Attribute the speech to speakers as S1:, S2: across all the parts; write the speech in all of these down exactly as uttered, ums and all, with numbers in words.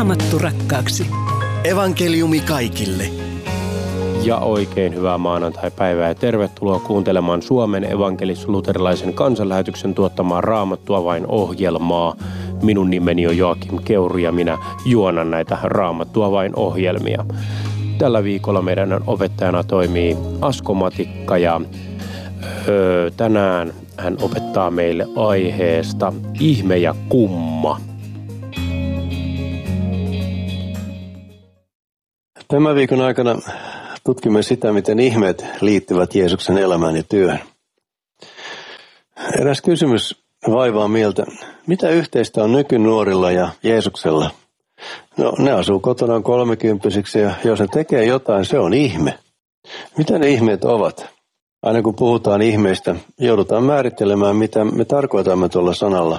S1: Raamattu rakkaaksi.
S2: Evankeliumi kaikille.
S3: Ja oikein hyvää maanantai-päivää ja tervetuloa kuuntelemaan Suomen evankelis-luterilaisen kansanlähetyksen tuottamaa Raamattua vain -ohjelmaa. Minun nimeni on Joakim Keuru ja minä juonan näitä Raamattua vain -ohjelmia. Tällä viikolla meidän opettajana toimii Asko Matikka ja öö, tänään hän opettaa meille aiheesta ihme ja kumma.
S4: Tämän viikon aikana tutkimme sitä, miten ihmeet liittyvät Jeesuksen elämään ja työhön. Eräs kysymys vaivaa mieltä. Mitä yhteistä on nykynuorilla ja Jeesuksella? No, ne asuu kotonaan kolmekymppisiksi ja jos ne tekee jotain, se on ihme. Mitä ne ihmeet ovat? Aina kun puhutaan ihmeistä, joudutaan määrittelemään, mitä me tarkoitamme tuolla sanalla.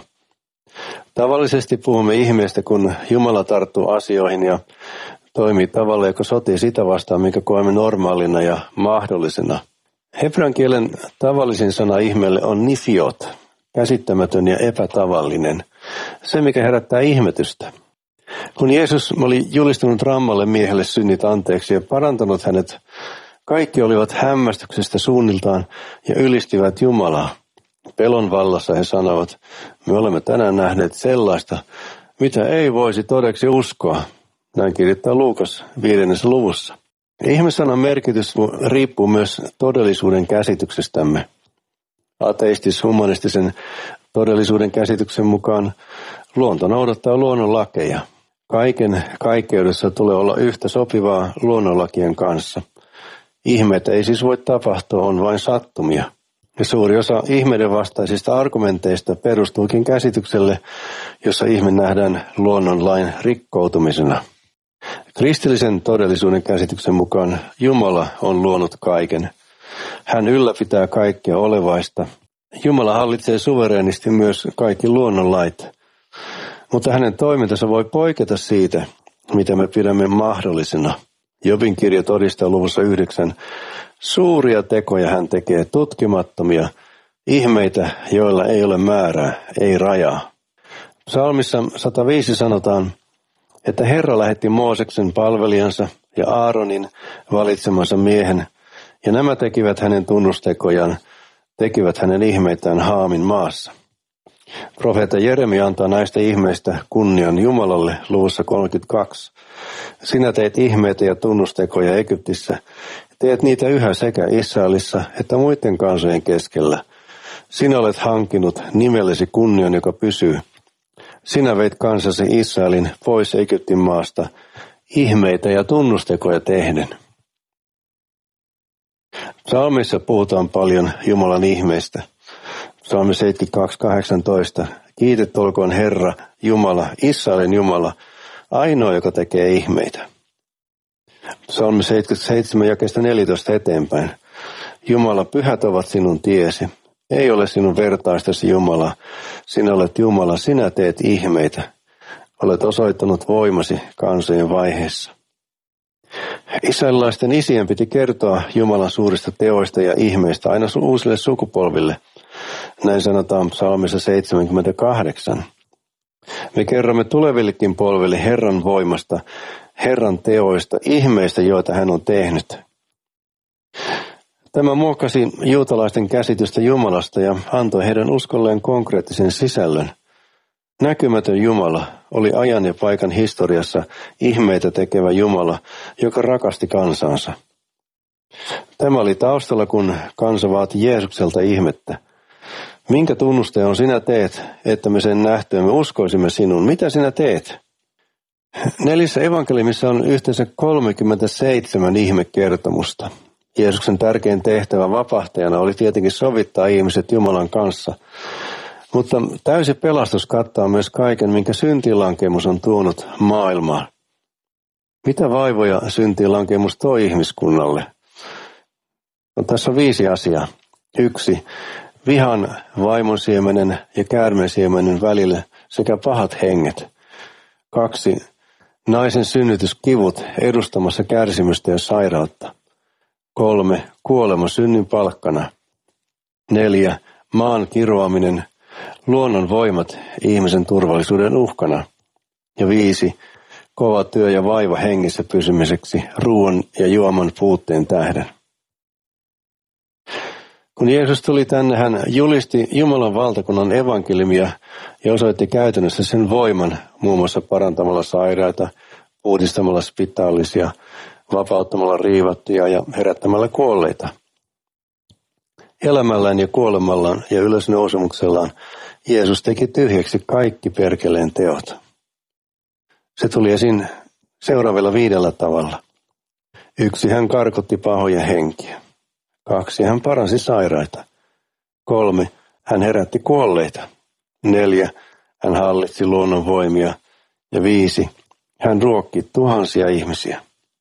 S4: Tavallisesti puhumme ihmeistä, kun Jumala tarttuu asioihin ja toimii tavalla, joka sotii sitä vastaan, mikä koemme normaalina ja mahdollisena. Hebrean kielen tavallisin sana ihmeelle on nifiot, käsittämätön ja epätavallinen, se mikä herättää ihmetystä. Kun Jeesus oli julistunut rammalle miehelle synnit anteeksi ja parantanut hänet, kaikki olivat hämmästyksestä suunniltaan ja ylistivät Jumalaa. Pelon vallassa he sanovat, me olemme tänään nähneet sellaista, mitä ei voisi todeksi uskoa. Näin kirjoittaa Luukas viidennessä luvussa. Ihmesanan merkitys riippuu myös todellisuuden käsityksestämme. Ateistis-humanistisen todellisuuden käsityksen mukaan luonto noudattaa luonnonlakeja. Kaiken kaikkeudessa tulee olla yhtä sopivaa luonnonlakien kanssa. Ihmeet ei siis voi tapahtua, on vain sattumia. Ja suuri osa ihmeiden vastaisista argumenteista perustuukin käsitykselle, jossa ihme nähdään luonnonlain rikkoutumisena. Kristillisen todellisuuden käsityksen mukaan Jumala on luonut kaiken. Hän ylläpitää kaikkea olevaista. Jumala hallitsee suvereenisti myös kaikki luonnonlait. Mutta hänen toimintansa voi poiketa siitä, mitä me pidämme mahdollisena. Jobin kirja todistaa luvussa yhdeksän. Suuria tekoja hän tekee, tutkimattomia, ihmeitä, joilla ei ole määrää, ei rajaa. Psalmissa sata viisi sanotaan, että Herra lähetti Mooseksen palvelijansa ja Aaronin valitsemansa miehen, ja nämä tekivät hänen tunnustekojaan, tekivät hänen ihmeitään Haamin maassa. Profeetta Jeremia antaa näistä ihmeistä kunnian Jumalalle luvussa kolmekymmentäkaksi. Sinä teet ihmeitä ja tunnustekoja Egyptissä, teet niitä yhä sekä Israelissa että muiden kansojen keskellä. Sinä olet hankkinut nimellesi kunnian, joka pysyy. Sinä veit kansasi Israelin pois Egyptin maasta ihmeitä ja tunnustekoja tehden. Psalmissa puhutaan paljon Jumalan ihmeistä. Psalmi seitsemänkymmentäkaksi kahdeksantoista. Kiitetty olkoon Herra, Jumala, Israelin Jumala, ainoa, joka tekee ihmeitä. Psalmi seitsemänkymmentäseitsemän jakeesta neljätoista eteenpäin. Jumala, pyhät ovat sinun tiesi. Ei ole sinun vertaistasi Jumala. Sinä olet Jumala, sinä teet ihmeitä. Olet osoittanut voimasi kansojen vaiheessa. Israelilaisten isien piti kertoa Jumalan suurista teoista ja ihmeistä aina uusille sukupolville. Näin sanotaan psalmissa seitsemänkymmentäkahdeksan. Me kerromme tulevillekin polville Herran voimasta, Herran teoista, ihmeistä, joita hän on tehnyt. Tämä muokkasi juutalaisten käsitystä Jumalasta ja antoi heidän uskolleen konkreettisen sisällön. Näkymätön Jumala oli ajan ja paikan historiassa ihmeitä tekevä Jumala, joka rakasti kansansa. Tämä oli taustalla, kun kansa vaati Jeesukselta ihmettä. Minkä tunnusteen sinä teet, että me sen nähtyämme uskoisimme sinun? Mitä sinä teet? Neljässä evankeliumissa on yhteensä kolmekymmentäseitsemän ihmekertomusta. Jeesuksen tärkein tehtävä vapahtajana oli tietenkin sovittaa ihmiset Jumalan kanssa, mutta täysi pelastus kattaa myös kaiken, minkä syntiinlankemus on tuonut maailmaan. Mitä vaivoja syntiinlankemus toi ihmiskunnalle? No, tässä on viisi asiaa. Yksi, vihan, vaimon siemenen ja käärmeen siemenen välille sekä pahat henget. Kaksi, naisen synnytyskivut edustamassa kärsimystä ja sairautta. Kolme, kuolema synnin palkkana. Neljä, maan kiroaminen, luonnon voimat ihmisen turvallisuuden uhkana. Ja viisi, kova työ ja vaiva hengissä pysymiseksi ruoan ja juoman puutteen tähden. Kun Jeesus tuli tänne, hän julisti Jumalan valtakunnan evankeliumia ja osoitti käytännössä sen voiman, muun muassa parantamalla sairaita, puhdistamalla spitaalisia, vapauttamalla riivattuja ja herättämällä kuolleita. Elämällään ja kuolemallaan ja ylösnousemuksellaan Jeesus teki tyhjäksi kaikki perkeleen teot. Se tuli esiin seuraavilla viidellä tavalla. Yksi, hän karkotti pahoja henkiä. Kaksi, hän paransi sairaita. Kolme, hän herätti kuolleita. Neljä, hän hallitsi luonnon voimia. Ja viisi, hän ruokki tuhansia ihmisiä.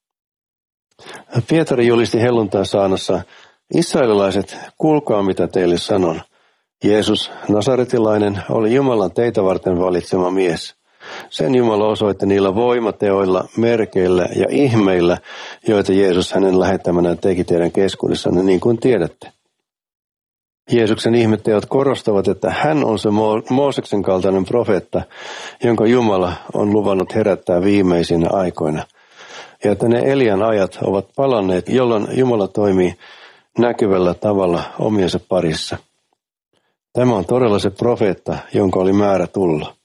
S4: Pietari julisti helluntai-saarnassa: Israelilaiset, kuulkaa mitä teille sanon. Jeesus, nasaretilainen, oli Jumalan teitä varten valitsema mies. Sen Jumala osoitti niillä voimateoilla, merkeillä ja ihmeillä, joita Jeesus hänen lähettämänään teki teidän keskuudessanne, niin kuin tiedätte. Jeesuksen ihmeteot korostavat, että hän on se Mo- Mooseksen kaltainen profeetta, jonka Jumala on luvannut herättää viimeisinä aikoina. Ja että ne Elian ajat ovat palanneet, jolloin Jumala toimii näkyvällä tavalla omiensa parissa. Tämä on todella se profeetta, jonka oli määrä tulla.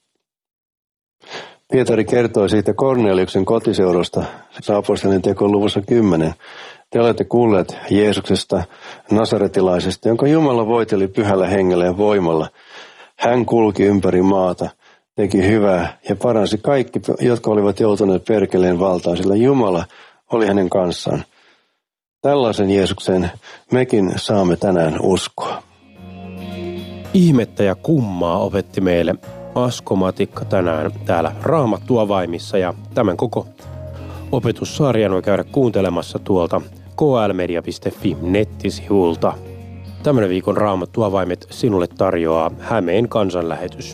S4: Pietari kertoi siitä Korneliuksen kotiseudusta apostolien tekojen luvussa kymmenen. Te olette kuulleet Jeesuksesta, nasaretilaisesta, jonka Jumala voiteli pyhällä hengellä ja voimalla. Hän kulki ympäri maata, teki hyvää ja paransi kaikki, jotka olivat joutuneet perkeleen valtaan, sillä Jumala oli hänen kanssaan. Tällaisen Jeesukseen mekin saamme tänään uskoa.
S3: Ihmettä ja kummaa opetti meille Asko Matikka tänään täällä Raamattu avaimissa, ja tämän koko opetussarjan voi käydä kuuntelemassa tuolta k l media piste f i nettisivulta. Tämän viikon Raamattu avaimet sinulle tarjoaa Hämeen kansanlähetys.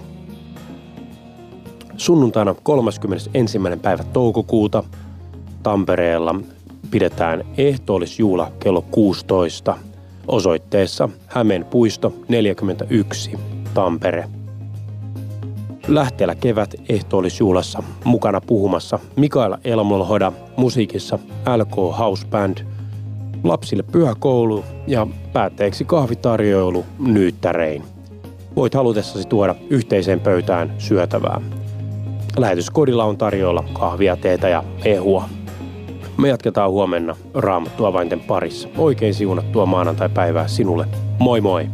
S3: Sunnuntaina kolmaskymmenesensimmäinen päivä toukokuuta Tampereella pidetään ehtoollisjuhla kello kuusitoista osoitteessa Hämeen puisto neljäkymmentäyksi, Tampere. Lähteellä kevät ehtoollisjuhlassa mukana puhumassa Mikaela Elmolhoda, musiikissa L K House Band, lapsille pyhäkoulu ja päätteeksi kahvitarjoilu nyyttärein. Voit halutessasi tuoda yhteiseen pöytään syötävää. Lähetyskodilla on tarjolla kahvia, teetä ja mehua. Me jatketaan huomenna Raamattu avainten parissa. Oikein siunattua maanantai-päivää sinulle. Moi moi!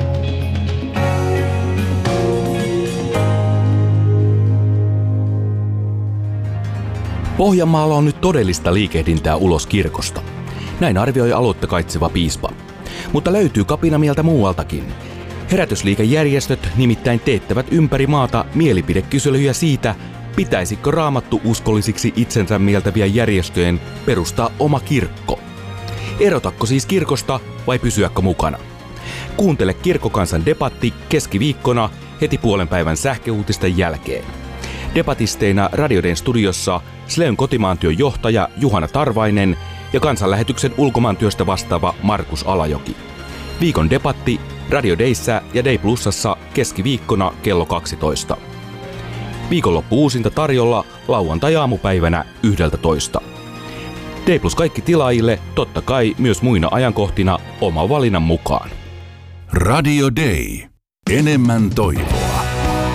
S1: Pohjanmaalla on nyt todellista liikehdintää ulos kirkosta. Näin arvioi aloitta kaitseva piispa. Mutta löytyy kapinamieltä muualtakin. Herätysliikejärjestöt nimittäin teettävät ympäri maata mielipidekyselyjä siitä, pitäisikö Raamattu uskollisiksi itsensä mieltäviä järjestöjen perustaa oma kirkko. Erotakko siis kirkosta vai pysyäkö mukana? Kuuntele Kirkkokansan debatti keskiviikkona heti puolen päivän sähköuutisten jälkeen. Debatisteina Radio Dayn studiossa Sleyn kotimaantyön johtaja Juhana Tarvainen ja kansanlähetyksen ulkomaantyöstä vastaava Markus Alajoki. Viikon debatti Radio Dayssä ja Day Plusassa keskiviikkona kello kaksitoista. Viikonloppu uusinta tarjolla lauantai-aamupäivänä yhdeltätoista. Day Plus kaikki tilaajille, totta kai myös muina ajankohtina oma valinnan mukaan.
S5: Radio Day. Enemmän toivoa.